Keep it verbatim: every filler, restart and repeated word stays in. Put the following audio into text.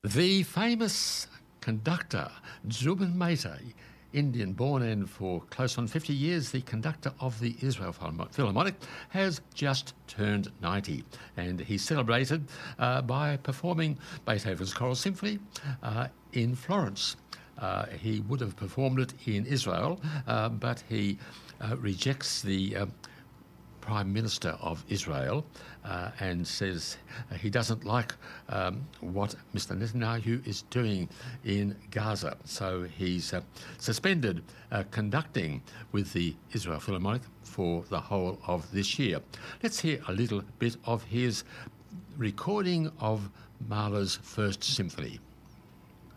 The famous conductor Zubin Mehta, Indian born and for close on fifty years, the conductor of the Israel Philharmonic, has just turned ninety, and he celebrated uh, by performing Beethoven's Choral Symphony uh, in Florence. Uh, he would have performed it in Israel, uh, but he uh, rejects the uh, Prime Minister of Israel uh, and says uh, he doesn't like um, what Mister Netanyahu is doing in Gaza. So he's uh, suspended uh, conducting with the Israel Philharmonic for the whole of this year. Let's hear a little bit of his recording of Mahler's First Symphony.